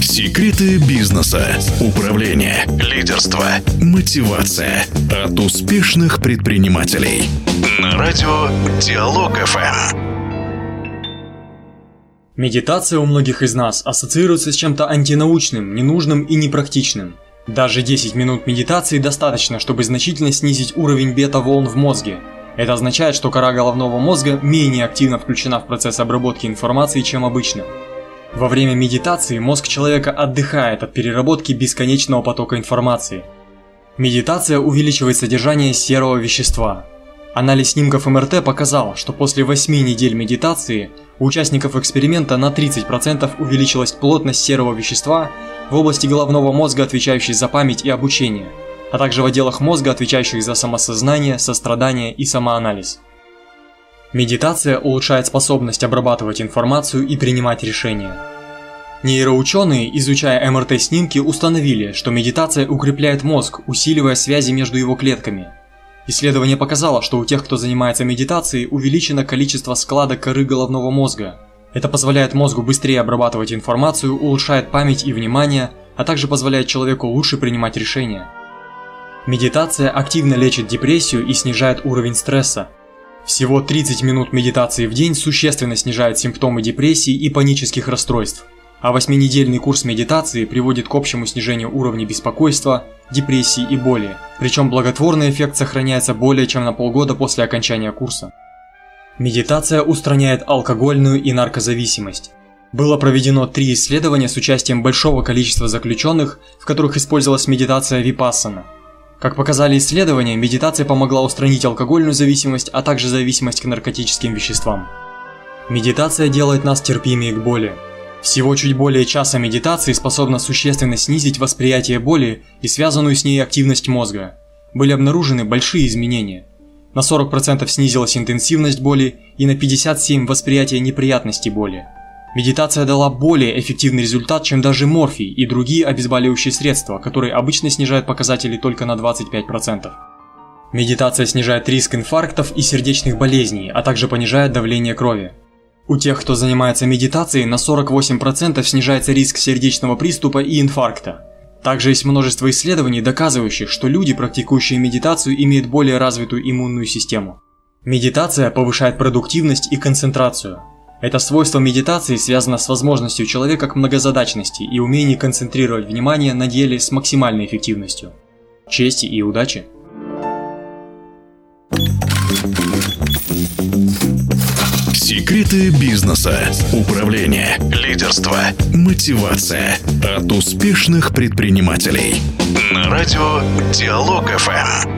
Секреты бизнеса, управления, лидерства, мотивация от успешных предпринимателей. На радио Диалог ФМ. Медитация у многих из нас ассоциируется с чем-то антинаучным, ненужным и непрактичным. Даже 10 минут медитации достаточно, чтобы значительно снизить уровень бета-волн в мозге. Это означает, что кора головного мозга менее активно включена в процесс обработки информации, чем обычно. Во время медитации мозг человека отдыхает от переработки бесконечного потока информации. Медитация увеличивает содержание серого вещества. Анализ снимков МРТ показал, что после 8 недель медитации у участников эксперимента на 30% увеличилась плотность серого вещества в области головного мозга, отвечающей за память и обучение, а также в отделах мозга, отвечающих за самосознание, сострадание и самоанализ. Медитация улучшает способность обрабатывать информацию и принимать решения. Нейроученые, изучая МРТ-снимки, установили, что медитация укрепляет мозг, усиливая связи между его клетками. Исследование показало, что у тех, кто занимается медитацией, увеличено количество складок коры головного мозга. Это позволяет мозгу быстрее обрабатывать информацию, улучшает память и внимание, а также позволяет человеку лучше принимать решения. Медитация активно лечит депрессию и снижает уровень стресса. Всего 30 минут медитации в день существенно снижает симптомы депрессии и панических расстройств, а 8-недельный курс медитации приводит к общему снижению уровня беспокойства, депрессии и боли, причем благотворный эффект сохраняется более чем на полгода после окончания курса. Медитация устраняет алкогольную и наркозависимость. Было проведено 3 исследования с участием большого количества заключенных, в которых использовалась медитация випассана. Как показали исследования, медитация помогла устранить алкогольную зависимость, а также зависимость к наркотическим веществам. Медитация делает нас терпимее к боли. Всего чуть более часа медитации способна существенно снизить восприятие боли и связанную с ней активность мозга. Были обнаружены большие изменения. На 40% снизилась интенсивность боли и на 57% восприятие неприятности боли. Медитация дала более эффективный результат, чем даже морфий и другие обезболивающие средства, которые обычно снижают показатели только на 25%. Медитация снижает риск инфарктов и сердечных болезней, а также понижает давление крови. У тех, кто занимается медитацией, на 48% снижается риск сердечного приступа и инфаркта. Также есть множество исследований, доказывающих, что люди, практикующие медитацию, имеют более развитую иммунную систему. Медитация повышает продуктивность и концентрацию. Это свойство медитации связано с возможностью человека к многозадачности и умением концентрировать внимание на деле с максимальной эффективностью. Чести и удачи! Секреты бизнеса, управления, лидерства, мотивация от успешных предпринимателей. На радио Диалог ФМ.